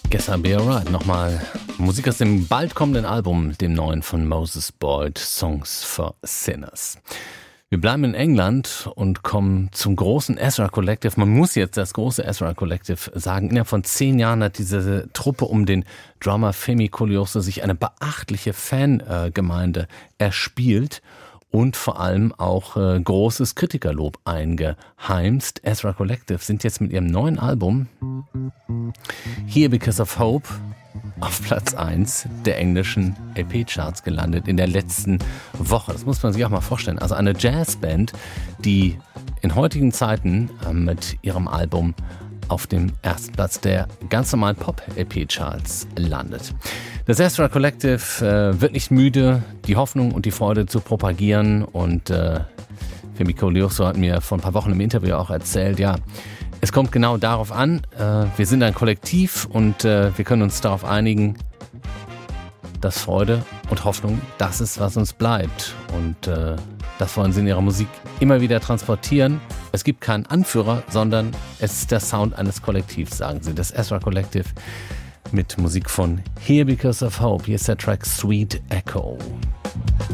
Guess I'll Be Alright. Nochmal Musik aus dem bald kommenden Album, dem neuen von Moses Boyd, Songs for Sinners. Wir bleiben in England und kommen zum großen Ezra Collective. Man muss jetzt das große Ezra Collective sagen. Innerhalb von 10 Jahren hat diese Truppe um den Drummer Femi Koleoso sich eine beachtliche Fangemeinde erspielt und vor allem auch großes Kritikerlob eingeheimst. Ezra Collective sind jetzt mit ihrem neuen Album Here Because of Hope auf Platz 1 der englischen LP-Charts gelandet in der letzten Woche. Das muss man sich auch mal vorstellen. Also eine Jazzband, die in heutigen Zeiten mit ihrem Album auf dem ersten Platz der ganz normalen Pop-LP-Charts landet. Das Ezra Collective wird nicht müde, die Hoffnung und die Freude zu propagieren. Und Femi Koleoso hat mir vor ein paar Wochen im Interview auch erzählt, ja, es kommt genau darauf an, wir sind ein Kollektiv und wir können uns darauf einigen, dass Freude und Hoffnung das ist, was uns bleibt. Und das wollen sie in ihrer Musik immer wieder transportieren. Es gibt keinen Anführer, sondern es ist der Sound eines Kollektivs, sagen sie. Das Ezra Collective mit Musik von Here Because of Hope. Hier ist der Track Sweet Echo.